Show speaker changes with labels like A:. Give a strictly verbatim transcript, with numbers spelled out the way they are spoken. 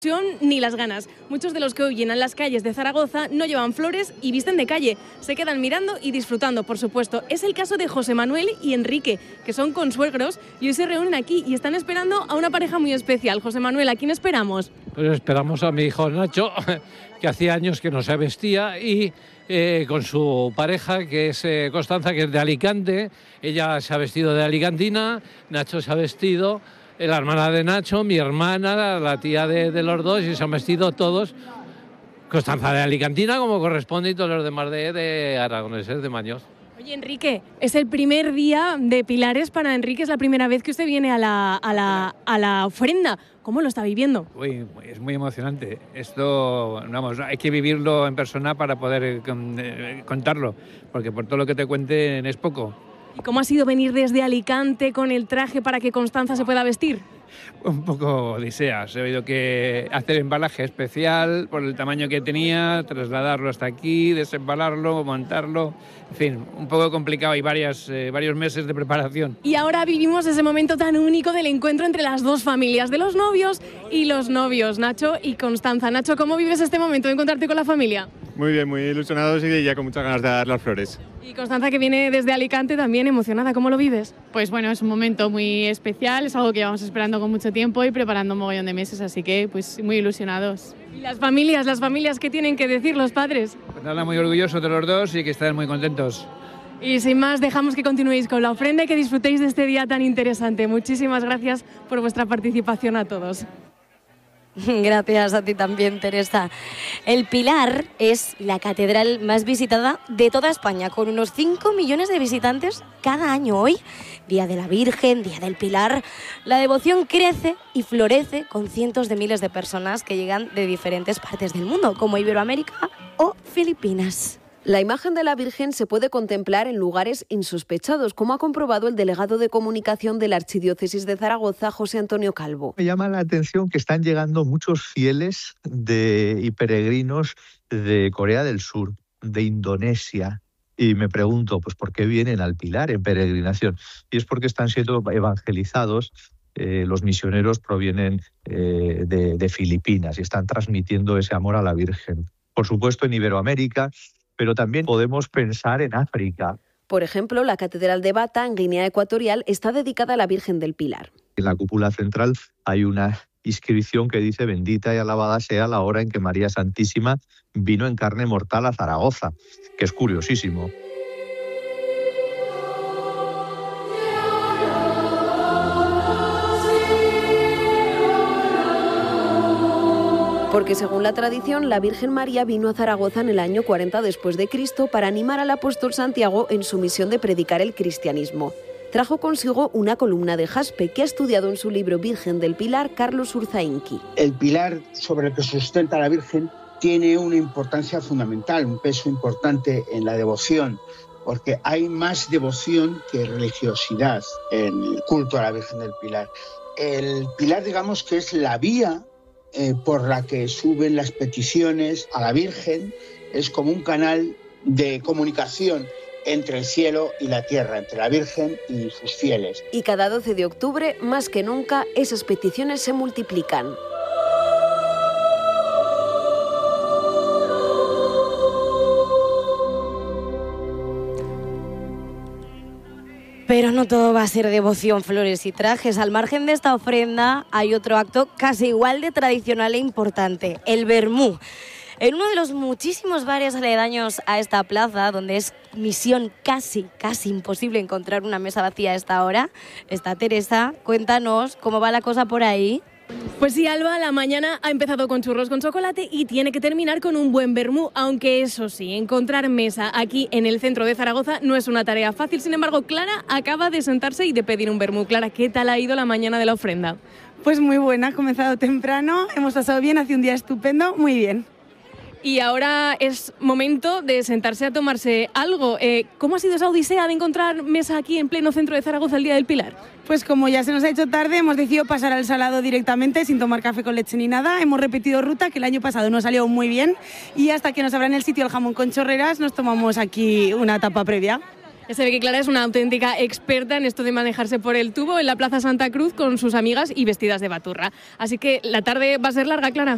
A: Ni las ganas. Muchos de los que hoy llenan las calles de Zaragoza no llevan flores y visten de calle. Se quedan mirando y disfrutando, por supuesto. Es el caso de José Manuel y Enrique, que son consuegros y hoy se reúnen aquí y están esperando a una pareja muy especial. José Manuel, ¿a quién esperamos?
B: Pues esperamos a mi hijo Nacho, que hacía años que no se vestía, y eh, con su pareja, que es eh, Constanza, que es de Alicante. Ella se ha vestido de alicantina, Nacho se ha vestido... la hermana de Nacho, mi hermana, la, la tía de, de los dos, y se han vestido todos. Constanza de alicantina, como corresponde, y todos los demás de, de aragoneses, de Maños.
A: Oye, Enrique, es el primer día de Pilares para Enrique, es la primera vez que usted viene a la, a la, a la ofrenda. ¿Cómo lo está viviendo?
C: Uy, es muy emocionante. Esto, vamos, hay que vivirlo en persona para poder eh, contarlo, porque por todo lo que te cuenten es poco.
A: ¿Y cómo ha sido venir desde Alicante con el traje para que Constanza se pueda vestir?
C: Un poco odisea. He oído que hacer embalaje especial por el tamaño que tenía, trasladarlo hasta aquí, desembalarlo, montarlo. En fin, un poco complicado y varias, eh, varios meses de preparación.
A: Y ahora vivimos ese momento tan único del encuentro entre las dos familias, de los novios y los novios, Nacho y Constanza. Nacho, ¿cómo vives este momento de encontrarte con la familia?
D: Muy bien, muy ilusionados y ya con muchas ganas de dar las flores.
A: Y Constanza, que viene desde Alicante, también emocionada. ¿Cómo lo vives?
E: Pues bueno, es un momento muy especial, es algo que llevamos esperando con mucho tiempo y preparando un mogollón de meses, así que pues muy ilusionados.
A: ¿Y las familias, las familias qué tienen que decir los padres?
C: Pues nada, muy orgullosos de los dos y que estén muy contentos.
A: Y sin más, dejamos que continuéis con la ofrenda y que disfrutéis de este día tan interesante. Muchísimas gracias por vuestra participación a todos.
F: Gracias a ti también, Teresa. El Pilar es la catedral más visitada de toda España, con unos cinco millones de visitantes cada año. Hoy, Día de la Virgen, Día del Pilar, la devoción crece y florece con cientos de miles de personas que llegan de diferentes partes del mundo, como Iberoamérica o Filipinas.
G: La imagen de la Virgen se puede contemplar en lugares insospechados, como ha comprobado el delegado de comunicación de la Archidiócesis de Zaragoza, José Antonio Calvo.
H: Me llama la atención que están llegando muchos fieles de, y peregrinos de Corea del Sur, de Indonesia, y me pregunto, pues, ¿por qué vienen al Pilar en peregrinación? Y es porque están siendo evangelizados. Eh, los misioneros provienen eh, de, de Filipinas y están transmitiendo ese amor a la Virgen. Por supuesto, en Iberoamérica, pero también podemos pensar en África.
G: Por ejemplo, la Catedral de Bata, en Guinea Ecuatorial, está dedicada a la Virgen del Pilar.
H: En la cúpula central hay una inscripción que dice: bendita y alabada sea la hora en que María Santísima vino en carne mortal a Zaragoza, que es curiosísimo.
G: Porque según la tradición, la Virgen María vino a Zaragoza en el año cuarenta después de Cristo para animar al apóstol Santiago en su misión de predicar el cristianismo. Trajo consigo una columna de jaspe que ha estudiado en su libro Virgen del Pilar Carlos Urzainqui.
I: El pilar sobre el que sustenta la Virgen tiene una importancia fundamental, un peso importante en la devoción, porque hay más devoción que religiosidad en el culto a la Virgen del Pilar. El pilar, digamos que es la vía Eh, por la que suben las peticiones a la Virgen, es como un canal de comunicación entre el cielo y la tierra, entre la Virgen y sus fieles.
G: Y cada doce de octubre, más que nunca, esas peticiones se multiplican.
F: Pero no todo va a ser devoción, flores y trajes. Al margen de esta ofrenda hay otro acto casi igual de tradicional e importante, el vermú. En uno de los muchísimos bares aledaños a esta plaza, donde es misión casi, casi imposible encontrar una mesa vacía a esta hora, está Teresa. Cuéntanos cómo va la cosa por ahí.
A: Pues sí, Alba, la mañana ha empezado con churros con chocolate y tiene que terminar con un buen vermú, aunque eso sí, encontrar mesa aquí en el centro de Zaragoza no es una tarea fácil. Sin embargo, Clara acaba de sentarse y de pedir un vermú. Clara, ¿qué tal ha ido la mañana de la ofrenda?
J: Pues muy buena, ha comenzado temprano, hemos pasado bien, hace un día estupendo, muy bien.
A: Y ahora es momento de sentarse a tomarse algo. Eh, ¿Cómo ha sido esa odisea de encontrar mesa aquí en pleno centro de Zaragoza el Día del Pilar?
J: Pues como ya se nos ha hecho tarde, hemos decidido pasar al salado directamente, sin tomar café con leche ni nada. Hemos repetido ruta, que el año pasado nos salió muy bien. Y hasta que nos abran el sitio el jamón con chorreras, nos tomamos aquí una tapa previa.
A: Ya se ve que Clara es una auténtica experta en esto de manejarse por el tubo en la Plaza Santa Cruz con sus amigas y vestidas de baturra. Así que la tarde va a ser larga, Clara.